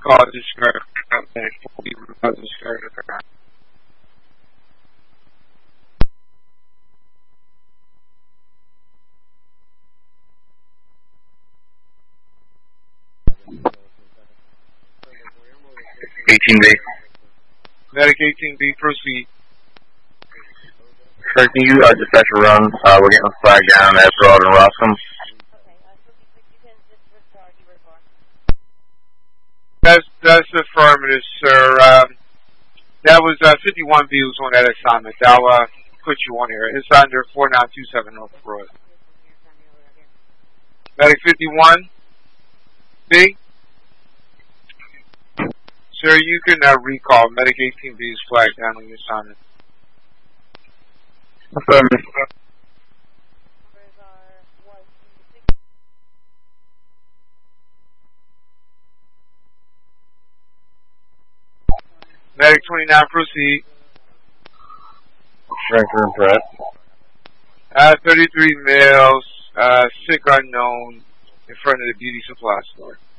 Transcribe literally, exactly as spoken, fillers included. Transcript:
recall discard. Recall discard. eighteen B. Medic eighteen B, proceed. Sir, can you uh, dispatch a run? Uh, we're getting a flag down at Broad and Roscom. That's, that's affirmative, sir. Um, that was, uh, fifty-one B was on that assignment. I'll, uh, put you on here. It's under four nine two seven North Broad. Medic fifty-one B? Sir, you can, uh, recall. Medic eighteen B is flagged down on your assignment. Affirmative. Medic twenty-nine, proceed. Shrinker and Pratt. Uh, thirty-three males, uh, sick unknown, in front of the beauty supply store.